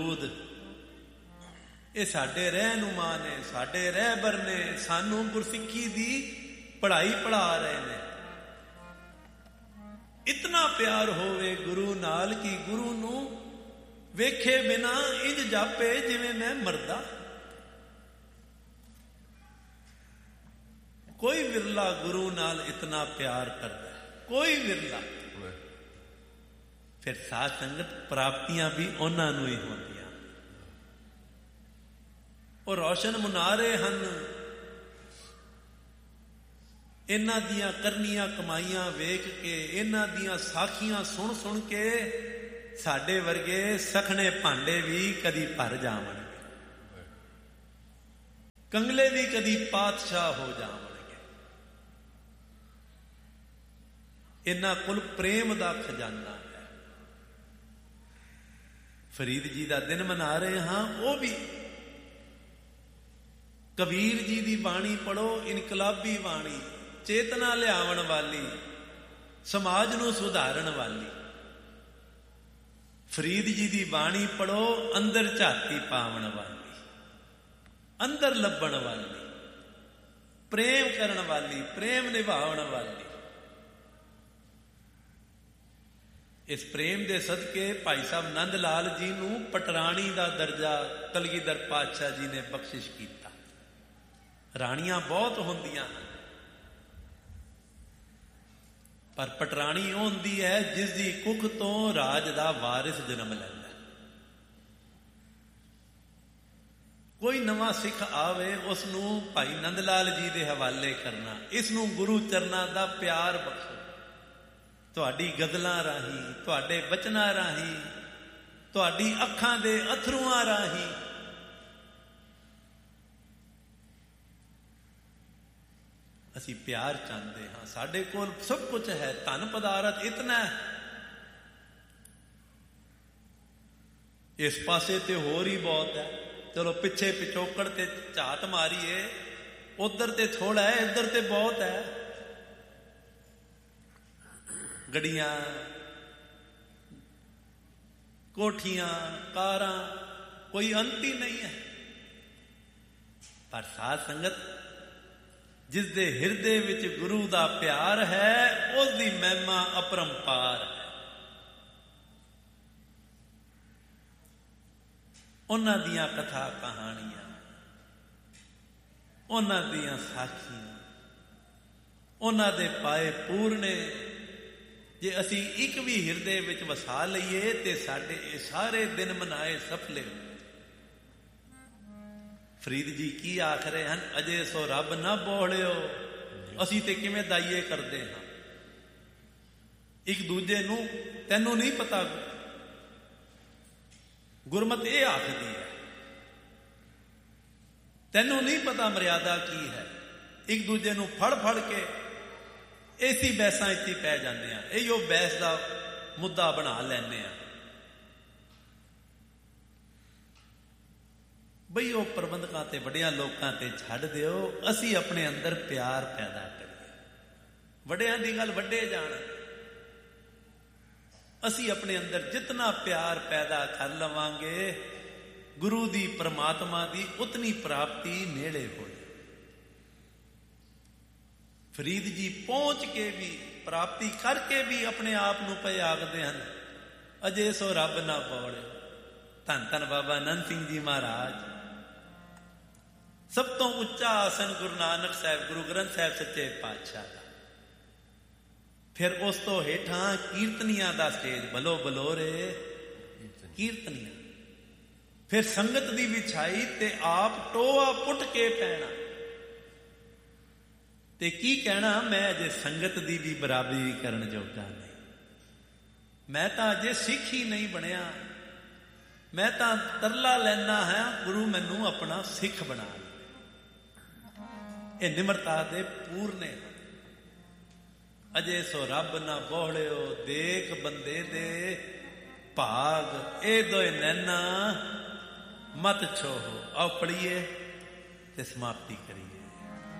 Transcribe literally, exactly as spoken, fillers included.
ਇਹ ਸਾਡੇ ਰਹਿਨੁਮਾ ਨੇ, ਸਾਡੇ ਰਹਿਬਰ ਨੇ, ਸਾਨੂੰ ਗੁਰਸਿੱਖੀ ਦੀ ਪੜ੍ਹਾਈ ਪੜ੍ਹਾ ਰਹੇ ਨੇ। ਇਤਨਾ ਪਿਆਰ ਹੋਵੇ ਗੁਰੂ ਨਾਲ ਕਿ ਗੁਰੂ ਨੂੰ ਵੇਖੇ ਬਿਨਾ ਇੰਜ ਜਾਪੇ ਜਿਵੇਂ ਮੈਂ ਮਰਦਾ। ਕੋਈ ਵਿਰਲਾ ਗੁਰੂ ਨਾਲ ਇਤਨਾ ਪਿਆਰ ਕਰਦਾ, ਕੋਈ ਵਿਰਲਾ। ਫਿਰ ਸਾਧ ਸੰਗਤ ਪ੍ਰਾਪਤੀਆਂ ਵੀ ਉਹਨਾਂ ਨੂੰ ਹੀ ਹੁੰਦੀਆਂ। ਉਹ ਰੌਸ਼ਨ ਮੁਨਾਰੇ ਹਨ। ਇਹਨਾਂ ਦੀਆਂ ਕਰਨੀਆਂ ਕਮਾਈਆਂ ਵੇਖ ਕੇ, ਇਹਨਾਂ ਦੀਆਂ ਸਾਖੀਆਂ ਸੁਣ ਸੁਣ ਕੇ ਸਾਡੇ ਵਰਗੇ ਸਖਣੇ ਭਾਂਡੇ ਵੀ ਕਦੀ ਭਰ ਜਾਵਣਗੇ, ਕੰਗਲੇ ਵੀ ਕਦੀ ਪਾਤਸ਼ਾਹ ਹੋ ਜਾਵਣਗੇ। ਇਹਨਾਂ ਕੋਲ ਪ੍ਰੇਮ ਦਾ ਖਜ਼ਾਨਾ ਹੈ। ਫਰੀਦ ਜੀ ਦਾ ਦਿਨ ਮਨਾ ਰਹੇ ਹਾਂ, ਉਹ ਵੀ ਕਬੀਰ ਜੀ ਦੀ ਬਾਣੀ ਪੜੋ, ਇਨਕਲਾਬੀ ਬਾਣੀ, ਚੇਤਨਾ ਲਿਆਵਣ ਵਾਲੀ, ਸਮਾਜ ਨੂੰ ਸੁਧਾਰਨ ਵਾਲੀ। ਫਰੀਦ ਜੀ ਦੀ ਬਾਣੀ ਪੜੋ, ਅੰਦਰ ਝਾਤੀ ਪਾਵਣ ਵਾਲੀ, ਅੰਦਰ ਲੱਭਣ ਵਾਲੀ, ਪ੍ਰੇਮ ਕਰਨ ਵਾਲੀ, ਪ੍ਰੇਮ ਨਿਭਾਉਣ ਵਾਲੀ। ਇਸ ਪ੍ਰੇਮ ਦੇ ਸਦਕੇ ਭਾਈ ਸਾਹਿਬ ਨੰਦ ਲਾਲ ਜੀ ਨੂੰ ਪਟਰਾਣੀ ਦਾ ਦਰਜਾ ਕਲਗੀਧਰ ਪਾਤਸ਼ਾਹ ਜੀ ਨੇ ਬਖਸ਼ਿਸ਼ ਕੀਤਾ। ਰਾਣੀਆਂ ਬਹੁਤ ਹੁੰਦੀਆਂ ਹਨ, ਪਰ ਪਟਰਾਣੀ ਉਹ ਹੁੰਦੀ ਹੈ ਜਿਸ ਦੀ ਕੁੱਖ ਤੋਂ ਰਾਜ ਦਾ ਵਾਰਿਸ ਜਨਮ ਲੈਂਦਾ। ਕੋਈ ਨਵਾਂ ਸਿੱਖ ਆਵੇ, ਉਸ ਨੂੰ ਭਾਈ ਨੰਦ ਲਾਲ ਜੀ ਦੇ ਹਵਾਲੇ ਕਰਨਾ, ਇਸ ਨੂੰ ਗੁਰੂ ਚਰਨਾਂ ਦਾ ਪਿਆਰ ਬਖਸ਼ੋ। ਤੁਹਾਡੀ ਗਜ਼ਲਾਂ ਰਾਹੀਂ, ਤੁਹਾਡੇ ਬਚਨਾਂ ਰਾਹੀਂ, ਤੁਹਾਡੀ ਅੱਖਾਂ ਦੇ ਅਥਰੂਆਂ ਰਾਹੀਂ ਅਸੀਂ ਪਿਆਰ ਚਾਹੁੰਦੇ ਹਾਂ। ਸਾਡੇ ਕੋਲ ਸਭ ਕੁਝ ਹੈ, ਧਨ ਪਦਾਰਥ ਇਤਨਾ ਹੈ, ਇਸ ਪਾਸੇ ਤੇ ਹੋਰ ਹੀ ਬਹੁਤ ਹੈ। ਚਲੋ ਪਿੱਛੇ ਪਿਛੋਕੜ ਤੇ ਝਾਤ ਮਾਰੀਏ, ਉਧਰ ਤੇ ਥੋੜਾ ਹੈ, ਇੱਧਰ ਤੇ ਬਹੁਤ ਹੈ। ਗੱਡੀਆਂ, ਕੋਠੀਆਂ, ਕਾਰਾਂ, ਕੋਈ ਅੰਤ ਹੀ ਨਹੀਂ ਹੈ। ਪਰ ਸਾਧ ਸੰਗਤ, ਜਿਸ ਦੇ ਹਿਰਦੇ ਵਿੱਚ ਗੁਰੂ ਦਾ ਪਿਆਰ ਹੈ, ਉਸ ਦੀ ਮਹਿਮਾ ਅਪਰੰਪਾਰ ਹੈ। ਉਹਨਾਂ ਦੀਆਂ ਕਥਾ ਕਹਾਣੀਆਂ, ਉਹਨਾਂ ਦੀਆਂ ਸਾਖੀਆਂ, ਉਹਨਾਂ ਦੇ ਪਾਏ ਪੂਰਨੇ ਜੇ ਅਸੀਂ ਇੱਕ ਵੀ ਹਿਰਦੇ ਵਿੱਚ ਵਸਾ ਲਈਏ ਤੇ ਸਾਡੇ ਇਹ ਸਾਰੇ ਦਿਨ ਮਨਾਏ ਸਫਲੇ ਹੋ। ਫਰੀਦ ਜੀ ਕੀ ਆਖ ਰਹੇ ਹਨ? ਅਜੇ ਸੋ ਰੱਬ ਨਾ ਬੋਲਿਓ। ਅਸੀਂ ਤੇ ਕਿਵੇਂ ਦਾਈਏ ਕਰਦੇ ਹਾਂ ਇੱਕ ਦੂਜੇ ਨੂੰ। ਤੈਨੂੰ ਨਹੀਂ ਪਤਾ, ਗੁਰਮਤ ਇਹ ਆਖਦੀ ਹੈ, ਤੈਨੂੰ ਨਹੀਂ ਪਤਾ ਮਰਿਆਦਾ ਕੀ ਹੈ। ਇੱਕ ਦੂਜੇ ਨੂੰ ਫੜ ਫੜ ਕੇ ਐਸੀ ਬਹਿਸਾਂ ਇੱਥੇ ਪੈ ਜਾਂਦੇ ਆ। ਇਹੋ ਬਹਿਸ ਦਾ ਮੁੱਦਾ ਬਣਾ ਲੈਂਦੇ ਆ ਬਈ ਉਹ ਪ੍ਰਬੰਧਕਾਂ ਤੇ ਵੱਡਿਆਂ ਲੋਕਾਂ ਤੇ ਛੱਡ ਦਿਓ, ਅਸੀਂ ਆਪਣੇ ਅੰਦਰ ਪਿਆਰ ਪੈਦਾ ਕਰੀਏ। ਵੱਡਿਆਂ ਦੀ ਗੱਲ ਵੱਡੇ ਜਾਣ, ਅਸੀਂ ਆਪਣੇ ਅੰਦਰ ਜਿਤਨਾ ਪਿਆਰ ਪੈਦਾ ਕਰ ਲਵਾਂਗੇ, ਗੁਰੂ ਦੀ ਪਰਮਾਤਮਾ ਦੀ ਉਤਨੀ ਪ੍ਰਾਪਤੀ ਨੇੜੇ ਹੋਏ। ਫਰੀਦ ਜੀ ਪਹੁੰਚ ਕੇ ਵੀ, ਪ੍ਰਾਪਤੀ ਕਰਕੇ ਵੀ ਆਪਣੇ ਆਪ ਨੂੰ ਪਏ ਆਖਦੇ ਹਨ, ਅਜੇ ਸੋ ਰੱਬ ਨਾ ਬੋਲੇ। ਧੰਨ ਧੰਨ ਬਾਬਾ ਨੰਦ ਸਿੰਘ ਜੀ ਮਹਾਰਾਜ। ਸਭ ਤੋਂ ਉੱਚਾ ਆਸਨ ਗੁਰੂ ਨਾਨਕ ਸਾਹਿਬ, ਗੁਰੂ ਗ੍ਰੰਥ ਸਾਹਿਬ ਸੱਚੇ ਪਾਤਸ਼ਾਹ ਦਾ। ਫਿਰ ਉਸ ਤੋਂ ਹੇਠਾਂ ਕੀਰਤਨੀਆਂ ਦਾ ਸਟੇਜ, ਬਲੋ ਬਲੋਰੇ ਕੀਰਤਨੀਆਂ। ਫਿਰ ਸੰਗਤ ਦੀ ਵਿਛਾਈ ਤੇ ਆਪ ਟੋਆ ਪੁੱਟ ਕੇ ਪੈਣਾ ਤੇ ਕੀ ਕਹਿਣਾ, ਮੈਂ ਅਜੇ ਸੰਗਤ ਦੀ ਵੀ ਬਰਾਬਰੀ ਕਰਨ ਜੋਗਾ ਨਹੀਂ, ਮੈਂ ਤਾਂ ਅਜੇ ਸਿੱਖ ਹੀ ਨਹੀਂ ਬਣਿਆ, ਮੈਂ ਤਾਂ ਤਰਲਾ ਲੈਣਾ ਹੈ ਗੁਰੂ ਮੈਨੂੰ ਆਪਣਾ ਸਿੱਖ ਬਣਾ ਲੈ। ਇਹ ਨਿਮਰਤਾ ਦੇ ਪੂਰਨੇ। ਅਜੇ ਸੋ ਰੱਬ ਨਾ ਬੋਹੜਿਓ, ਦੇਖ ਬੰਦੇ ਦੇ ਭਾਗ, ਇਹ ਦੋਏ ਨੈਣਾ ਮਤ ਛੋਹੋ। ਆਓ ਪੜੀਏ ਤੇ ਸਮਾਪਤੀ ਕਰੀਏ।